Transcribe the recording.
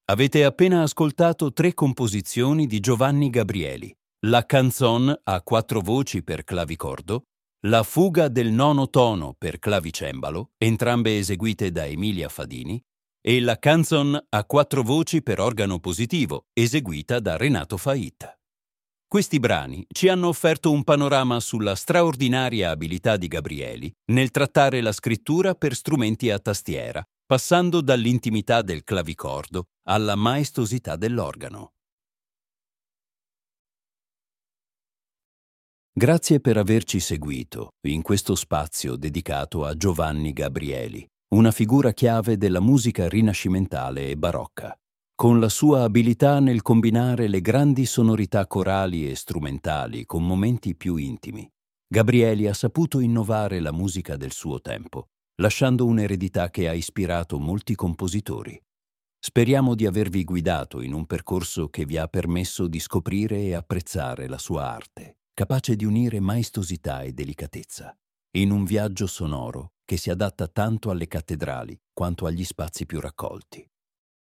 Avete appena ascoltato 3 composizioni di Giovanni Gabrieli: la canzone a 4 voci per clavicordo, la fuga del nono tono per clavicembalo, entrambe eseguite da Emilia Fadini, e la canzone a 4 voci per organo positivo, eseguita da Renato Fait. Questi brani ci hanno offerto un panorama sulla straordinaria abilità di Gabrieli nel trattare la scrittura per strumenti a tastiera, passando dall'intimità del clavicordo alla maestosità dell'organo. Grazie per averci seguito in questo spazio dedicato a Giovanni Gabrieli, una figura chiave della musica rinascimentale e barocca. Con la sua abilità nel combinare le grandi sonorità corali e strumentali con momenti più intimi, Gabrieli ha saputo innovare la musica del suo tempo, lasciando un'eredità che ha ispirato molti compositori. Speriamo di avervi guidato in un percorso che vi ha permesso di scoprire e apprezzare la sua arte, capace di unire maestosità e delicatezza, in un viaggio sonoro che si adatta tanto alle cattedrali quanto agli spazi più raccolti.